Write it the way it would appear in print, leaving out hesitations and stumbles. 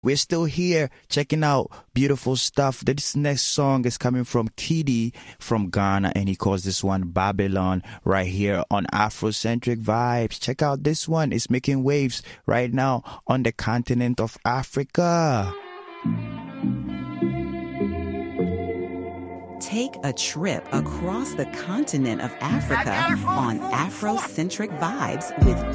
We're still here checking out beautiful stuff. This next song is coming from Kidi from Ghana, and he calls this one Babylon right here on Afrocentric Vibes. Check out this one. It's making waves right now on the continent of Africa. Take a trip across the continent of Africa on Afrocentric Vibes with